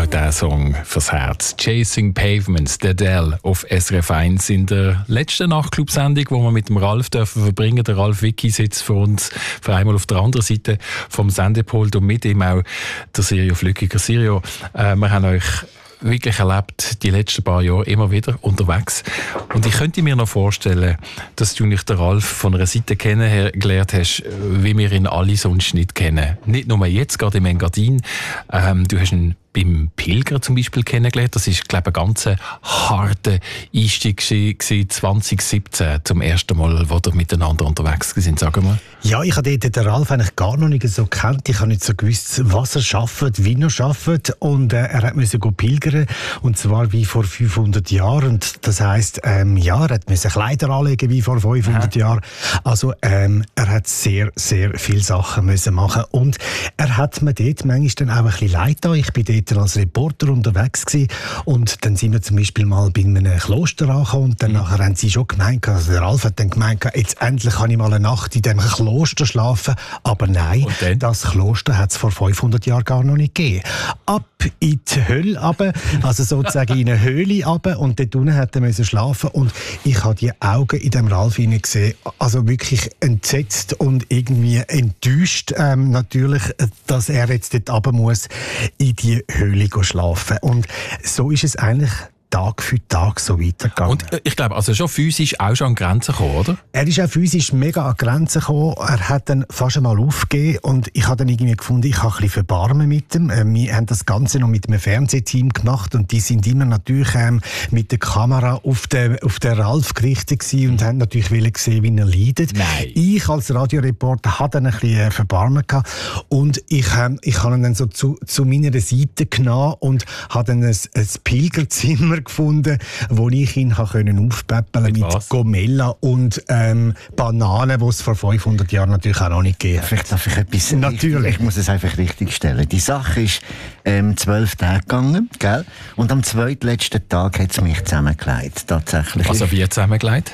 diesen Song fürs Herz. «Chasing Pavements», der Adele auf SRF 1 in der letzten Nachtclub-Sendung, die wir mit dem Ralf dürfen verbringen. Der Ralf Wicki sitzt für uns für einmal auf der anderen Seite vom Sendepult und mit ihm auch der Sirio Flückiger. Sirio, wir haben euch wirklich erlebt, die letzten paar Jahre immer wieder unterwegs. Und ich könnte mir noch vorstellen, dass du nicht den Ralf von einer Seite kennengelernt hast, wie wir ihn alle sonst nicht kennen. Nicht nur jetzt, gerade im Engadin. Du hast ihn beim Pilger zum Beispiel kennengelernt. Das ist, glaube ich, ein ganz harter Einstieg 2017 zum ersten Mal, wo wir miteinander unterwegs sind. Sagen wir. Ja, ich habe den Ralf eigentlich gar noch nicht so gekannt. Ich habe nicht so gewusst, was er schafft, wie er schafft. Und er musste pilgern. Und zwar wie vor 500 Jahren. Und das heisst, er musste Kleider anlegen wie vor 500 Jahren. Also, er hat sehr, sehr viele Sachen müssen machen. Und er hat mir dort manchmal dann auch ein bisschen leid getan. Ich bin dort als Reporter unterwegs gewesen. Und dann sind wir zum Beispiel mal bei einem Kloster angekommen. Und dann nachher haben sie schon gemeint, also der Ralf hat dann gemeint, jetzt endlich kann ich mal eine Nacht in diesem Kloster schlafen. Aber nein, das Kloster hat es vor 500 Jahren gar noch nicht gegeben. Ab in die Hölle runter, also sozusagen in eine Höhle runter, und dort unten hat er schlafen. Und ich habe die Augen in dem Ralf gesehen, also wirklich entsetzt und irgendwie enttäuscht natürlich, dass er jetzt dort runter muss in die Höhle schlafen. Und so ist es eigentlich Tag für Tag so weitergegangen. Und ich glaube, also schon physisch auch schon an Grenzen gekommen, oder? Er ist auch physisch mega an Grenzen gekommen. Er hat dann fast einmal aufgegeben und ich habe dann irgendwie gefunden, ich habe ein bisschen Verbarmen mit ihm. Wir haben das Ganze noch mit einem Fernsehteam gemacht und die sind immer natürlich mit der Kamera auf den Ralf gerichtet gewesen und haben natürlich gesehen, wie er leidet. Nein. Ich als Radioreporter hatte dann ein bisschen Verbarmen gehabt und ich habe ihn dann so zu meiner Seite genommen und habe dann ein Pilgerzimmer gefunden, wo ich ihn aufpäppeln mit Gomella und Bananen, die es vor 500 Jahren natürlich auch noch nicht gegeben hat. Darf ich etwas? Natürlich. Ich muss es einfach richtig stellen. Die Sache ist 12 Tage gegangen, gell? Und am zweitletzten Tag hat es mich zusammengelegt, tatsächlich. Also wie zusammengelegt?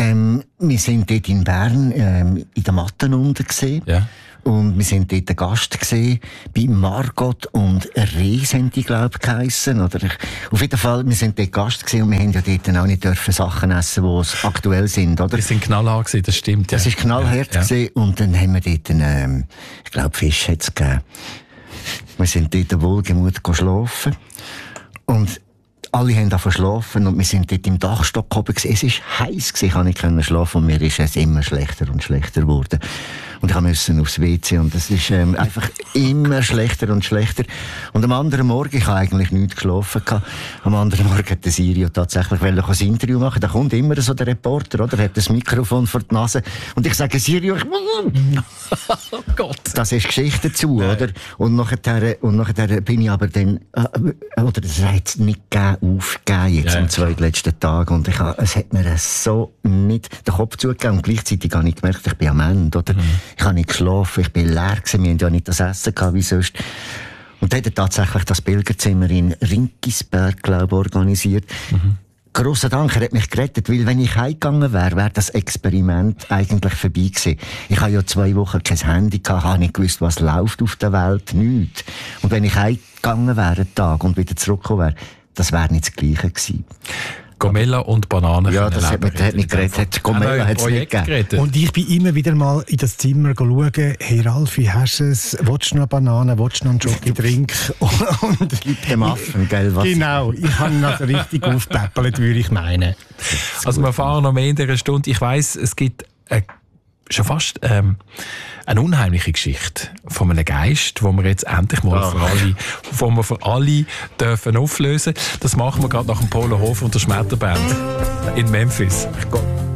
Wir sind dort in Bern in der Matten unten gesehen. Ja. Und wir sind dort ein Gast gesehen, bei Margot und Rees haben die, glaube ich, geheissen. Auf jeden Fall, wir sind dort Gast gesehen und wir haben ja dort auch nicht dürfen Sachen essen, die aktuell sind, oder? Wir sind knallhart gewesen, das stimmt. Das ist knallhart gewesen. Und dann haben wir dort ich glaube, Fisch hat es gegeben. Wir sind dort wohlgemut schlafen. Und alle haben da verschlafen und wir sind dort im Dachstock oben gewesen. Es war heiß gewesen, ich konnte nicht schlafen und mir ist es immer schlechter und schlechter geworden. Und ich musste aufs WC und es ist einfach immer schlechter und schlechter. Und am anderen Morgen, ich habe eigentlich nichts geschlafen gehabt, am anderen Morgen hat der Sirio tatsächlich ein Interview machen. Da kommt immer so der Reporter, oder? Hat das Mikrofon vor die Nase und ich sage, Sirio, Oh Gott. Das ist Geschichte dazu, oder? Und nachher bin ich aber dann, oder das hat es nicht aufgegeben jetzt am zweitletzten Tag und es hat mir so nicht den Kopf zugegeben und gleichzeitig habe ich gemerkt, ich bin am Ende, oder? Ich habe nicht geschlafen, ich bin leer gewesen, wir haben ja nicht das Essen gehabt wie sonst. Und dann hat er tatsächlich das Pilgerzimmer in Rinkisberg, glaube ich, organisiert. Grosser Dank, er hat mich gerettet, weil wenn ich heimgegangen wäre das Experiment eigentlich vorbei gewesen. Ich habe ja 2 Wochen kein Handy gehabt, habe nicht gewusst, was läuft auf der Welt, nichts. Und wenn ich heimgegangen wäre, einen Tag, und wieder zurückgekommen wäre, das wäre nicht das Gleiche gewesen. Gomella und Bananen. Ja, das hat nicht geredet. Gomella hat es nicht gegeben. Und ich bin immer wieder mal in das Zimmer schauen, hey Ralf, wie hast du es? Willst du noch Bananen? Willst du noch einen Schoki-Drink? Gib dem Affen, gell? Was? Genau, ich habe ihn also richtig aufgepäppelt, würde ich meinen. Also wir fahren noch mehr in dieser Stunde. Ich weiss, es gibt schon fast eine unheimliche Geschichte von einem Geist, wo wir jetzt endlich mal für alle dürfen auflösen. Das machen wir gerade nach dem Polo Hof und der Schmetterband in Memphis.